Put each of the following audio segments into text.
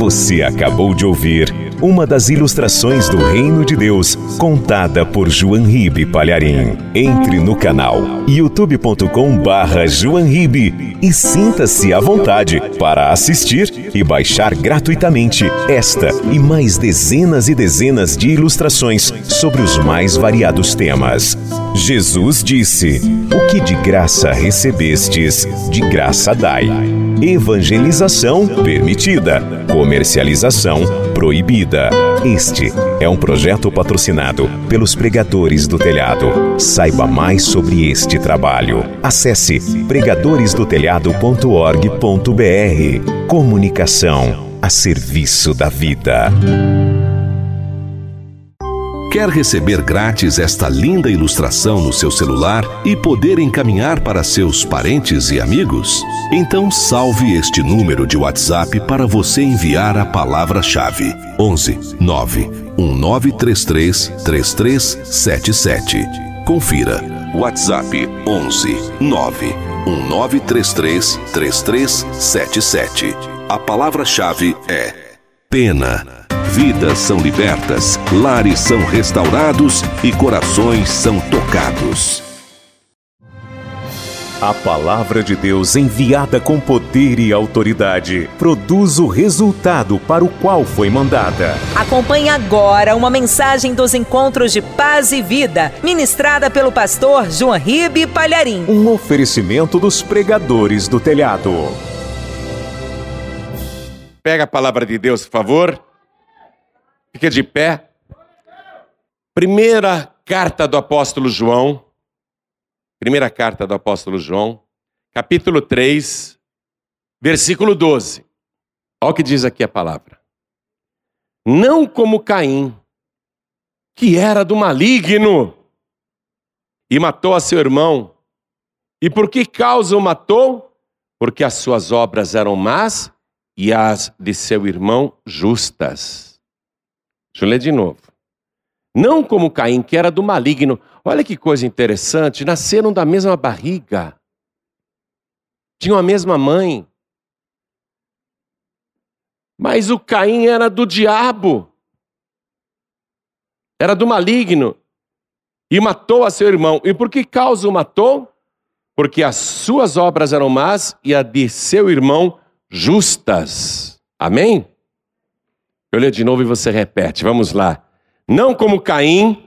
Você acabou de ouvir uma das ilustrações do Reino de Deus, contada por João Ribe Palharim. Entre no canal youtube.com/João Ribe e sinta-se à vontade para assistir e baixar gratuitamente esta e mais dezenas e dezenas de ilustrações sobre os mais variados temas. Jesus disse: "O que de graça recebestes, de graça dai." Evangelização permitida, comercialização proibida. Este é um projeto patrocinado pelos Pregadores do Telhado. Saiba mais sobre este trabalho. Acesse pregadoresdotelhado.org.br. Comunicação a serviço da vida. Quer receber grátis esta linda ilustração no seu celular e poder encaminhar para seus parentes e amigos? Então salve este número de WhatsApp para você enviar a palavra-chave: 11 9 1933 3377. Confira. WhatsApp 11 9 1933 3377. A palavra-chave é pena. Vidas são libertas, lares são restaurados e corações são tocados. A palavra de Deus, enviada com poder e autoridade, produz o resultado para o qual foi mandada. Acompanhe agora uma mensagem dos Encontros de Paz e Vida, ministrada pelo pastor João Ribe Palharim. Um oferecimento dos Pregadores do Telhado. Pega a palavra de Deus, por favor. Fica de pé. Primeira carta do apóstolo João. Primeira carta do apóstolo João, capítulo 3, versículo 12. Olha o que diz aqui a palavra. Não como Caim, que era do maligno, e matou a seu irmão. E por que causa o matou? Porque as suas obras eram más e as de seu irmão justas. Deixa eu ler de novo. Não como Caim, que era do maligno. Olha que coisa interessante, nasceram da mesma barriga. Tinham a mesma mãe. Mas o Caim era do diabo. Era do maligno. E matou a seu irmão. E por que causa o matou? Porque as suas obras eram más e a de seu irmão justas. Amém? Eu leio de novo e você repete. Vamos lá. Não como Caim,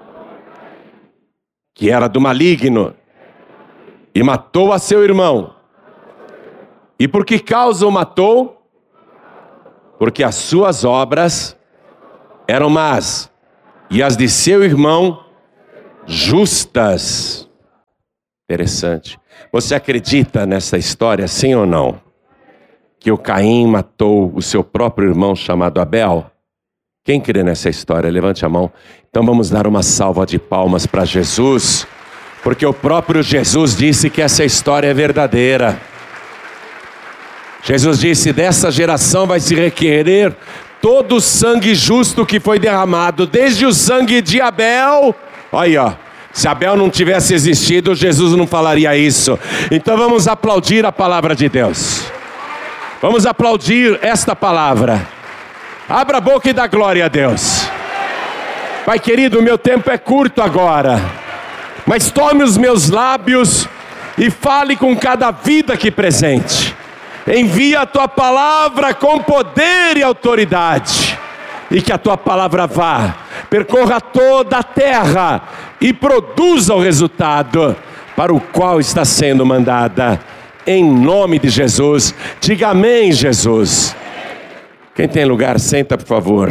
que era do maligno, e matou a seu irmão. E por que causa o matou? Porque as suas obras eram más, e as de seu irmão justas. Interessante. Você acredita nessa história, sim ou não? Que o Caim matou o seu próprio irmão chamado Abel? Quem crê nessa história? Levante a mão. Então vamos dar uma salva de palmas para Jesus, porque o próprio Jesus disse que essa história é verdadeira. Jesus disse: dessa geração vai se requerer todo o sangue justo que foi derramado, desde o sangue de Abel. Olha, ó. Se Abel não tivesse existido, Jesus não falaria isso. Então vamos aplaudir a palavra de Deus. Vamos aplaudir esta palavra. Abra a boca e dá glória a Deus. Pai querido, meu tempo é curto agora, mas tome os meus lábios e fale com cada vida aqui presente. Envia a tua palavra com poder e autoridade, e que a tua palavra vá, percorra toda a terra e produza o resultado para o qual está sendo mandada. Em nome de Jesus, diga amém, Jesus. Quem tem lugar, senta, por favor.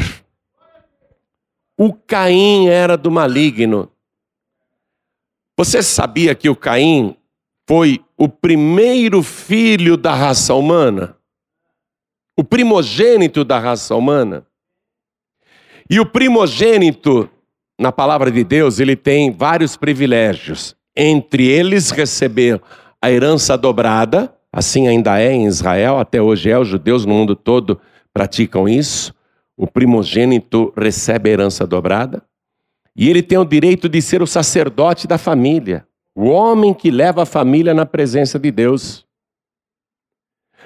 O Caim era do maligno. Você sabia que o Caim foi o primeiro filho da raça humana? O primogênito da raça humana? E o primogênito, na palavra de Deus, ele tem vários privilégios. Entre eles, receber a herança dobrada, assim ainda é em Israel, até hoje é, os judeus no mundo todo praticam isso. O primogênito recebe a herança dobrada. E ele tem o direito de ser o sacerdote da família. O homem que leva a família na presença de Deus.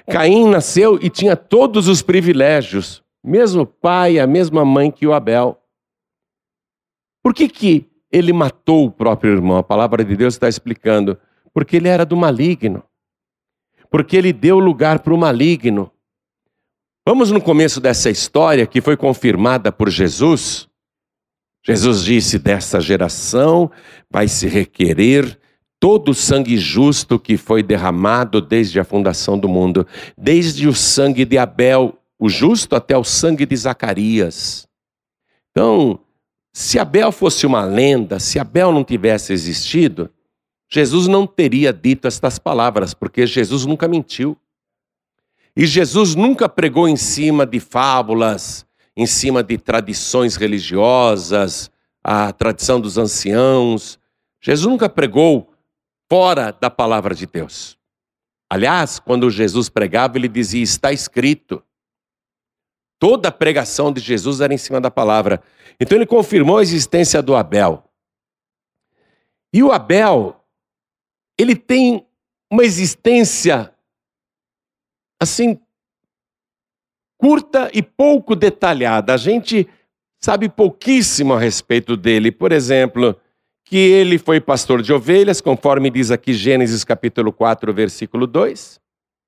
Caim nasceu e tinha todos os privilégios. Mesmo pai, a mesma mãe que o Abel. Por que ele matou o próprio irmão? A palavra de Deus está explicando. Porque ele era do maligno. Porque ele deu lugar para o maligno. Vamos no começo dessa história que foi confirmada por Jesus. Jesus disse, dessa geração vai se requerer todo o sangue justo que foi derramado desde a fundação do mundo. Desde o sangue de Abel, o justo, até o sangue de Zacarias. Então, se Abel fosse uma lenda, se Abel não tivesse existido, Jesus não teria dito estas palavras, porque Jesus nunca mentiu. E Jesus nunca pregou em cima de fábulas, em cima de tradições religiosas, a tradição dos anciãos. Jesus nunca pregou fora da palavra de Deus. Aliás, quando Jesus pregava, ele dizia, está escrito. Toda a pregação de Jesus era em cima da palavra. Então ele confirmou a existência do Abel. E o Abel, ele tem uma existência assim, curta e pouco detalhada. A gente sabe pouquíssimo a respeito dele. Por exemplo, que ele foi pastor de ovelhas, conforme diz aqui Gênesis capítulo 4, versículo 2.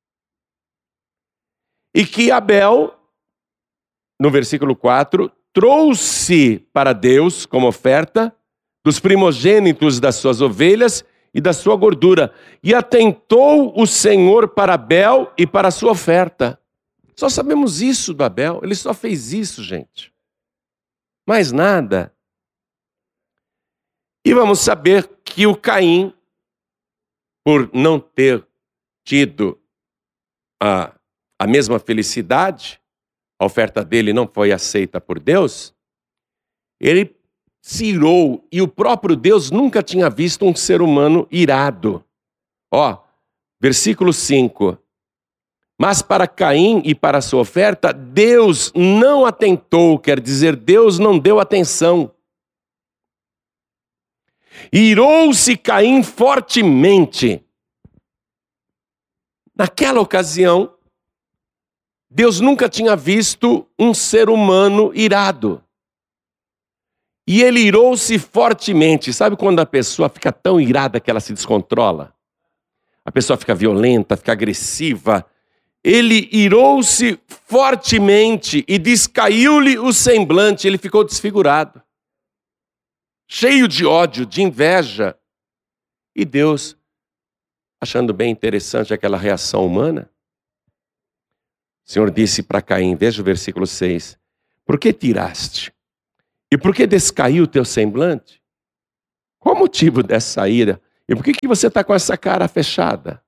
E que Abel, no versículo 4, trouxe para Deus como oferta dos primogênitos das suas ovelhas e da sua gordura. E atentou o Senhor para Abel e para a sua oferta. Só sabemos isso do Abel. Ele só fez isso, gente. Mais nada. E vamos saber que o Caim, por não ter tido a mesma felicidade, a oferta dele não foi aceita por Deus, ele se irou, e o próprio Deus nunca tinha visto um ser humano irado. Versículo 5. Mas para Caim e para a sua oferta, Deus não atentou, quer dizer, Deus não deu atenção. Irou-se Caim fortemente. Naquela ocasião, Deus nunca tinha visto um ser humano irado. E ele irou-se fortemente. Sabe quando a pessoa fica tão irada que ela se descontrola? A pessoa fica violenta, fica agressiva. Ele irou-se fortemente e descaiu-lhe o semblante. Ele ficou desfigurado, cheio de ódio, de inveja. E Deus, achando bem interessante aquela reação humana, o Senhor disse para Caim, veja o versículo 6, por que tiraste? E por que descaiu o teu semblante? Qual o motivo dessa ira? E por que você está com essa cara fechada?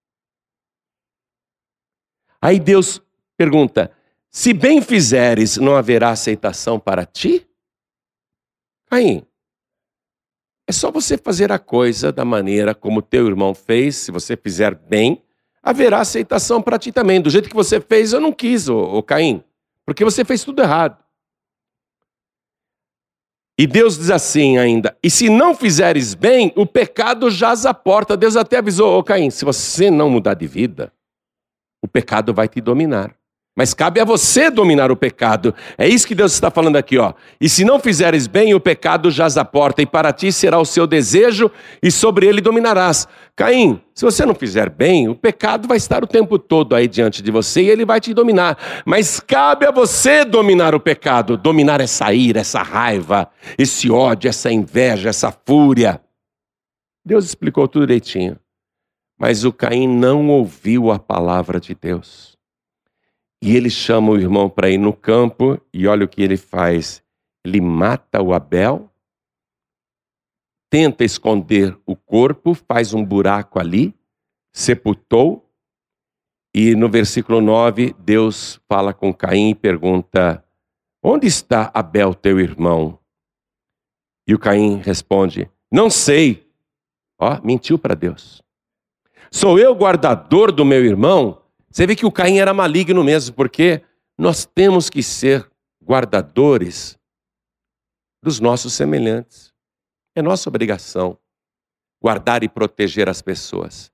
Aí Deus pergunta, se bem fizeres, não haverá aceitação para ti? Caim, é só você fazer a coisa da maneira como teu irmão fez. Se você fizer bem, haverá aceitação para ti também. Do jeito que você fez, eu não quis, ô Caim, porque você fez tudo errado. E Deus diz assim ainda, e se não fizeres bem, o pecado jaz à porta. Deus até avisou, ô Caim, se você não mudar de vida, o pecado vai te dominar. Mas cabe a você dominar o pecado. É isso que Deus está falando aqui, ó. E se não fizeres bem, o pecado jaz à porta, e para ti será o seu desejo, e sobre ele dominarás. Caim, se você não fizer bem, o pecado vai estar o tempo todo aí diante de você, e ele vai te dominar. Mas cabe a você dominar o pecado, dominar essa ira, essa raiva, esse ódio, essa inveja, essa fúria. Deus explicou tudo direitinho. Mas o Caim não ouviu a palavra de Deus. E ele chama o irmão para ir no campo, e olha o que ele faz. Ele mata o Abel, tenta esconder o corpo, faz um buraco ali, sepultou, e no versículo 9, Deus fala com Caim e pergunta, onde está Abel, teu irmão? E o Caim responde, não sei. Mentiu para Deus. Sou eu guardador do meu irmão? Você vê que o Caim era maligno mesmo, porque nós temos que ser guardadores dos nossos semelhantes. É nossa obrigação guardar e proteger as pessoas.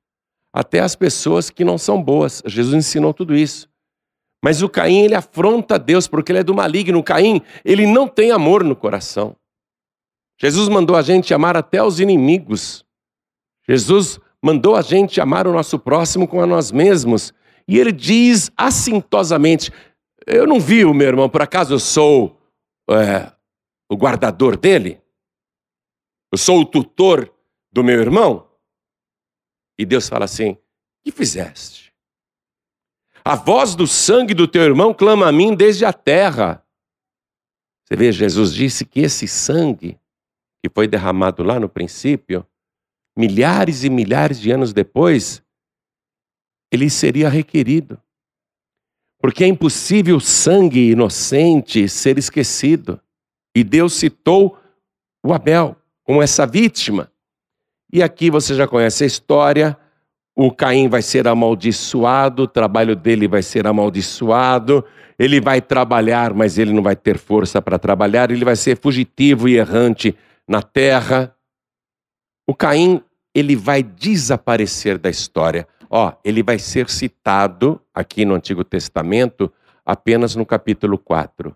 até as pessoas que não são boas. Jesus ensinou tudo isso. Mas o Caim, ele afronta Deus porque ele é do maligno. O Caim, ele não tem amor no coração. Jesus mandou a gente amar até os inimigos. Jesus mandou a gente amar o nosso próximo como a nós mesmos. E ele diz assintosamente, eu não vi o meu irmão, por acaso eu sou o guardador dele? Eu sou o tutor do meu irmão? E Deus fala assim, o que fizeste? A voz do sangue do teu irmão clama a mim desde a terra. Você vê, Jesus disse que esse sangue que foi derramado lá no princípio, milhares e milhares de anos depois, ele seria requerido. Porque é impossível o sangue inocente ser esquecido. E Deus citou o Abel como essa vítima. E aqui você já conhece a história. O Caim vai ser amaldiçoado, o trabalho dele vai ser amaldiçoado. Ele vai trabalhar, mas ele não vai ter força para trabalhar. Ele vai ser fugitivo e errante na terra. O Caim, ele vai desaparecer da história. Ele vai ser citado aqui no Antigo Testamento apenas no capítulo 4.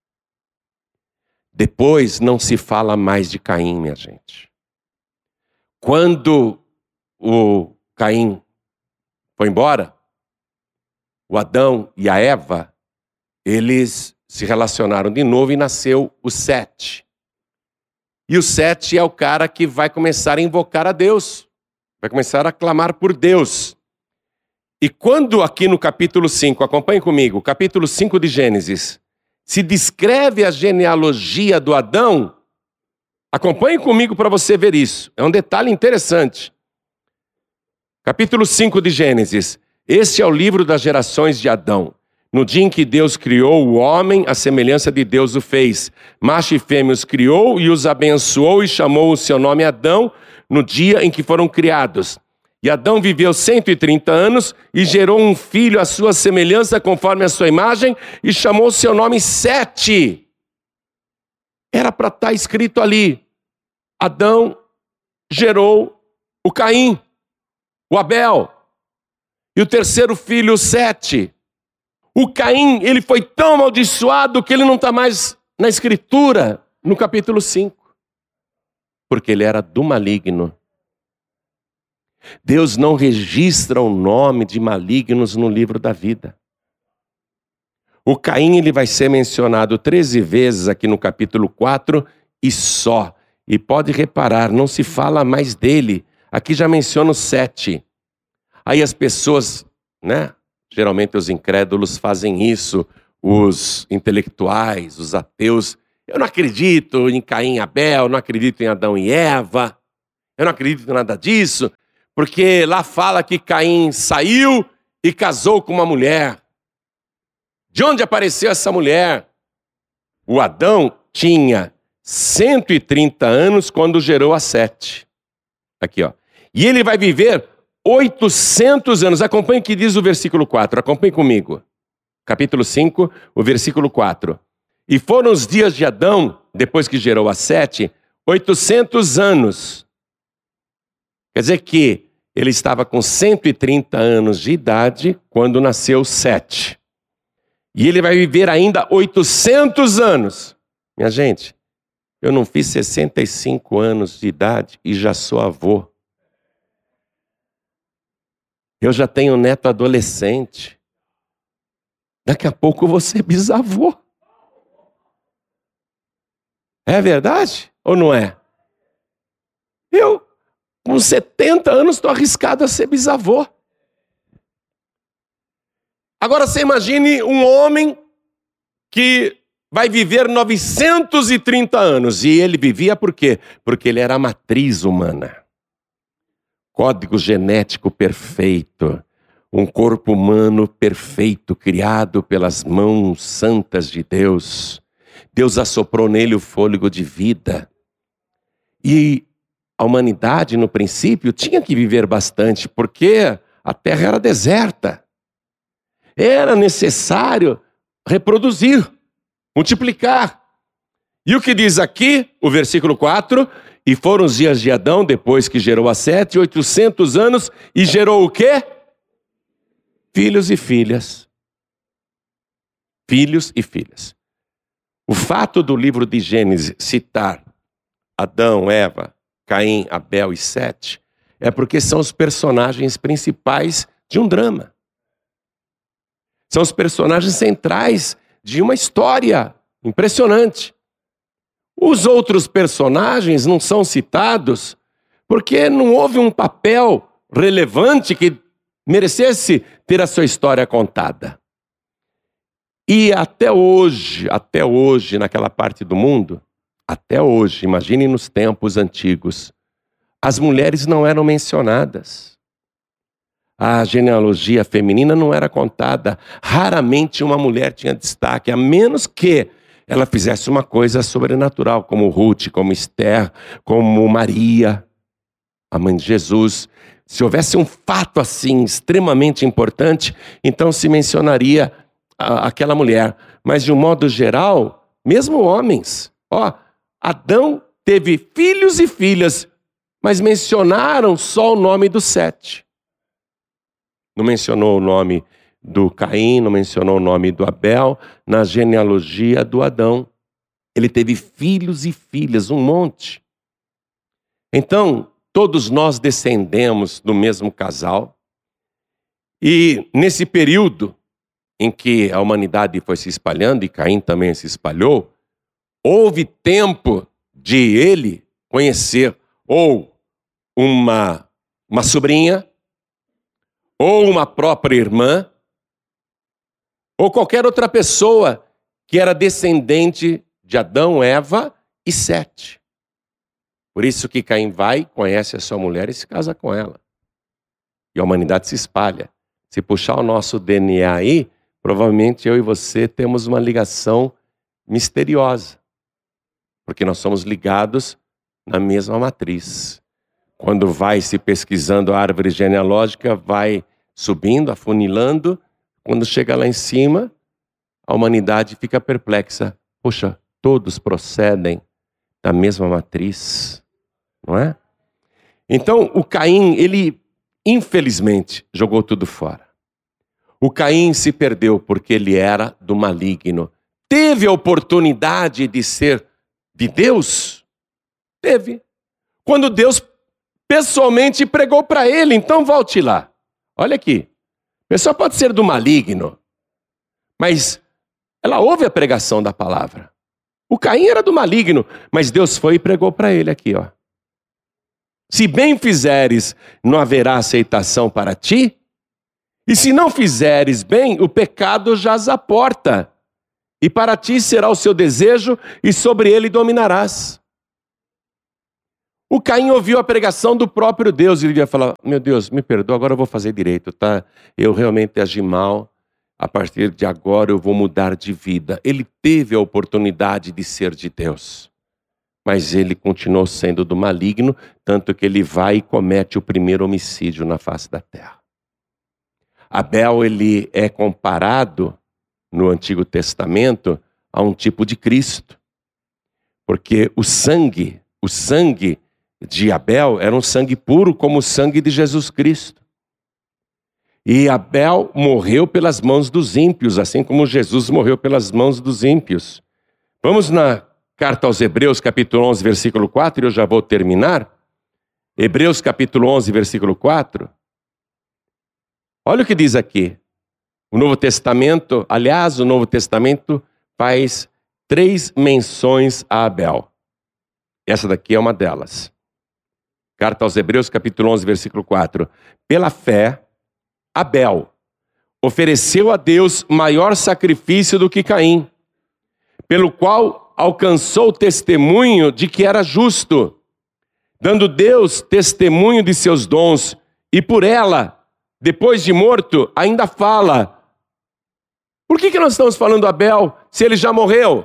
Depois não se fala mais de Caim, minha gente. Quando o Caim foi embora, o Adão e a Eva, eles se relacionaram de novo e nasceu o Sete. E o Sete é o cara que vai começar a invocar a Deus, vai começar a clamar por Deus. E quando aqui no capítulo 5, acompanhe comigo, capítulo 5 de Gênesis, se descreve a genealogia do Adão, acompanhe comigo para você ver isso. É um detalhe interessante. Capítulo 5 de Gênesis. Este é o livro das gerações de Adão. No dia em que Deus criou o homem, a semelhança de Deus o fez. Macho e fêmea os criou e os abençoou e chamou o seu nome Adão no dia em que foram criados. E Adão viveu 130 anos e gerou um filho à sua semelhança, conforme a sua imagem, e chamou o seu nome Sete. Era para estar escrito ali. Adão gerou o Caim, o Abel, e o terceiro filho, o Sete. O Caim, ele foi tão amaldiçoado que ele não está mais na escritura, no capítulo 5. Porque ele era do maligno. Deus não registra o nome de malignos no livro da vida. O Caim, ele vai ser mencionado 13 vezes aqui no capítulo 4 e só. E pode reparar, não se fala mais dele. Aqui já menciona o Sete. Aí as pessoas, geralmente os incrédulos fazem isso, os intelectuais, os ateus. Eu não acredito em Caim e Abel, não acredito em Adão e Eva, eu não acredito em nada disso, porque lá fala que Caim saiu e casou com uma mulher. De onde apareceu essa mulher? O Adão tinha 130 anos quando gerou a Sete. Aqui, E ele vai viver 800 anos. Acompanhe o que diz o versículo 4. Acompanhe comigo. Capítulo 5, o versículo 4. E foram os dias de Adão, depois que gerou a Sete, 800 anos. Quer dizer que ele estava com 130 anos de idade quando nasceu Sete. E ele vai viver ainda 800 anos. Minha gente, eu não fiz 65 anos de idade e já sou avô. Eu já tenho neto adolescente. Daqui a pouco eu vou ser bisavô. É verdade ou não é? Eu, com 70 anos, estou arriscado a ser bisavô. Agora você imagine um homem que vai viver 930 anos. E ele vivia por quê? Porque ele era a matriz humana. Código genético perfeito. Um corpo humano perfeito, criado pelas mãos santas de Deus. Deus assoprou nele o fôlego de vida. E a humanidade, no princípio, tinha que viver bastante, porque a terra era deserta. Era necessário reproduzir, multiplicar. E o que diz aqui, o versículo 4, e foram os dias de Adão, depois que gerou a Sete, 800 anos, e gerou o quê? Filhos e filhas. Filhos e filhas. O fato do livro de Gênesis citar Adão, Eva, Caim, Abel e Sete é porque são os personagens principais de um drama. São os personagens centrais de uma história impressionante. Os outros personagens não são citados porque não houve um papel relevante que merecesse ter a sua história contada. E até hoje, naquela parte do mundo, até hoje, imagine nos tempos antigos, as mulheres não eram mencionadas. A genealogia feminina não era contada. Raramente uma mulher tinha destaque, a menos que ela fizesse uma coisa sobrenatural, como Ruth, como Esther, como Maria, a mãe de Jesus. Se houvesse um fato assim extremamente importante, então se mencionaria aquela mulher. Mas de um modo geral, mesmo homens. Adão teve filhos e filhas, mas mencionaram só o nome dos Sete. Não mencionou o nome do Caim, não mencionou o nome do Abel, na genealogia do Adão. Ele teve filhos e filhas, um monte. Então, todos nós descendemos do mesmo casal. E nesse período em que a humanidade foi se espalhando, e Caim também se espalhou, houve tempo de ele conhecer ou uma sobrinha, ou uma própria irmã, ou qualquer outra pessoa que era descendente de Adão, Eva e Sete. Por isso que Caim vai, conhece a sua mulher e se casa com ela. E a humanidade se espalha. Se puxar o nosso DNA aí, provavelmente eu e você temos uma ligação misteriosa. Porque nós somos ligados na mesma matriz. Quando vai se pesquisando a árvore genealógica, vai subindo, afunilando. Quando chega lá em cima, a humanidade fica perplexa. Poxa, todos procedem da mesma matriz, não é? Então, o Caim, ele, infelizmente, jogou tudo fora. O Caim se perdeu porque ele era do maligno. Teve a oportunidade de ser de Deus? Teve. Quando Deus pessoalmente pregou para ele, então volte lá. Olha aqui. A pessoa pode ser do maligno, mas ela ouve a pregação da palavra. O Caim era do maligno, mas Deus foi e pregou para ele aqui, ó. Se bem fizeres, não haverá aceitação para ti, e se não fizeres bem, o pecado jaz à porta, e para ti será o seu desejo, e sobre ele dominarás. O Caim ouviu a pregação do próprio Deus, e ele ia falar, meu Deus, me perdoa, agora eu vou fazer direito, tá? Eu realmente agi mal, a partir de agora eu vou mudar de vida. Ele teve a oportunidade de ser de Deus, mas ele continuou sendo do maligno, tanto que ele vai e comete o primeiro homicídio na face da terra. Abel, ele é comparado no Antigo Testamento a um tipo de Cristo, porque o sangue de Abel era um sangue puro como o sangue de Jesus Cristo. E Abel morreu pelas mãos dos ímpios, assim como Jesus morreu pelas mãos dos ímpios. Vamos na carta aos Hebreus, capítulo 11, versículo 4, e eu já vou terminar. Hebreus, capítulo 11, versículo 4. Olha o que diz aqui. O Novo Testamento, aliás, o Novo Testamento faz 3 menções a Abel. Essa daqui é uma delas. Carta aos Hebreus, capítulo 11, versículo 4. Pela fé, Abel ofereceu a Deus maior sacrifício do que Caim, pelo qual alcançou o testemunho de que era justo, dando Deus testemunho de seus dons, e por ela, depois de morto, ainda fala. Por que nós estamos falando Abel se ele já morreu?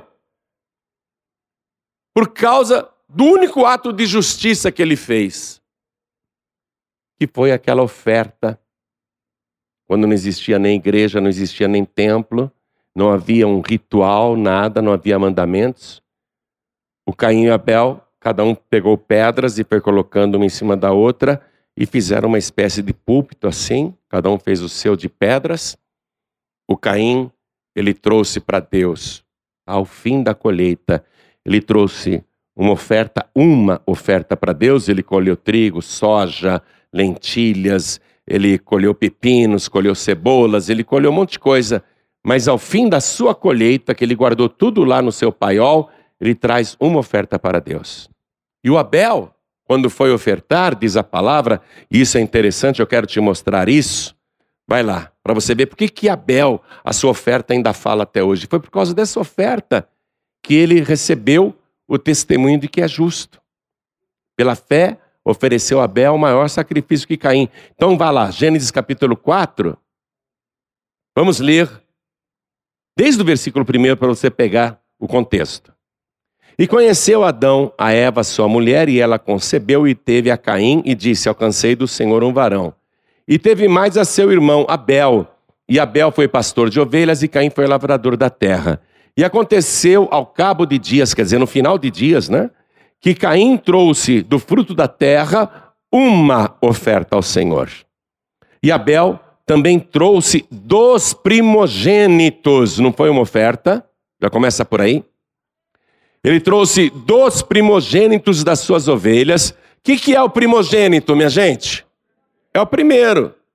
Por causa do único ato de justiça que ele fez, que foi aquela oferta, quando não existia nem igreja, não existia nem templo, não havia um ritual, nada, não havia mandamentos. o Caim e Abel, cada um pegou pedras e foi colocando uma em cima da outra e fizeram uma espécie de púlpito assim, cada um fez o seu de pedras. O Caim, ele trouxe para Deus, ao fim da colheita, ele trouxe uma oferta para Deus. Ele colheu trigo, soja, lentilhas, ele colheu pepinos, colheu cebolas, ele colheu um monte de coisa. Mas ao fim da sua colheita, que ele guardou tudo lá no seu paiol, ele traz uma oferta para Deus. E o Abel, quando foi ofertar, diz a palavra, e isso é interessante, eu quero te mostrar isso. Vai lá, para você ver por que Abel, a sua oferta ainda fala até hoje. Foi por causa dessa oferta que ele recebeu o testemunho de que é justo. Pela fé, ofereceu Abel o maior sacrifício que Caim. Então vá lá, Gênesis capítulo 4. Vamos ler desde o versículo 1 para você pegar o contexto. E conheceu Adão a Eva, sua mulher, e ela concebeu e teve a Caim, e disse: alcancei do Senhor um varão. E teve mais a seu irmão Abel. E Abel foi pastor de ovelhas, e Caim foi lavrador da terra. E aconteceu ao cabo de dias, quer dizer, no final de dias, né? Que Caim trouxe do fruto da terra uma oferta ao Senhor. E Abel também trouxe dos primogênitos. Não foi uma oferta? Já começa por aí. Ele trouxe dos primogênitos das suas ovelhas. O que é o primogênito, minha gente? É o primeiro. O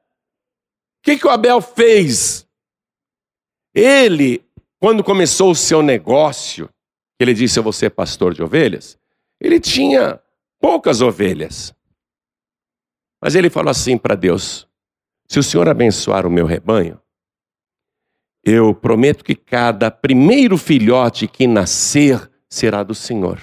que o Abel fez? Ele, quando começou o seu negócio, ele disse: eu vou ser pastor de ovelhas. Ele tinha poucas ovelhas. Mas ele falou assim para Deus: se o Senhor abençoar o meu rebanho, eu prometo que cada primeiro filhote que nascer será do Senhor.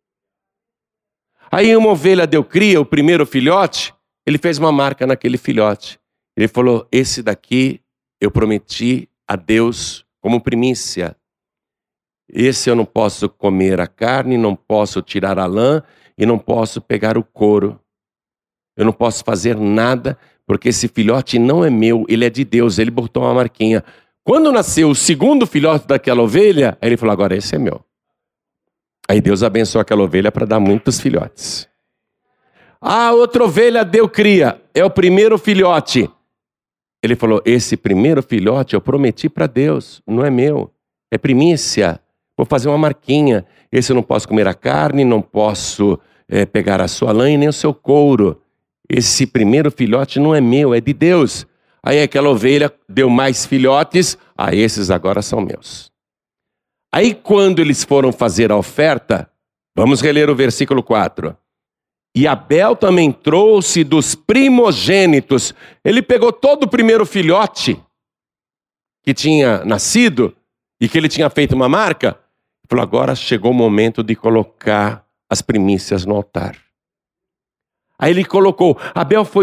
Aí uma ovelha deu cria, o primeiro filhote, ele fez uma marca naquele filhote. Ele falou: esse daqui eu prometi a Deus como primícia. Esse eu não posso comer a carne, não posso tirar a lã e não posso pegar o couro. Eu não posso fazer nada, porque esse filhote não é meu, ele é de Deus. Ele botou uma marquinha. Quando nasceu o segundo filhote daquela ovelha, aí ele falou: agora esse é meu. Aí Deus abençoou aquela ovelha para dar muitos filhotes. A outra ovelha deu cria, é o primeiro filhote. Ele falou: esse primeiro filhote eu prometi para Deus, não é meu, é primícia. Vou fazer uma marquinha. Esse eu não posso comer a carne, não posso pegar a sua lã e nem o seu couro. Esse primeiro filhote não é meu, é de Deus. Aí aquela ovelha deu mais filhotes, esses agora são meus. Aí quando eles foram fazer a oferta, vamos reler o versículo 4. E Abel também trouxe dos primogênitos. Ele pegou todo o primeiro filhote que tinha nascido e que ele tinha feito uma marca. Falou: agora chegou o momento de colocar as primícias no altar. Aí ele colocou. Abel foi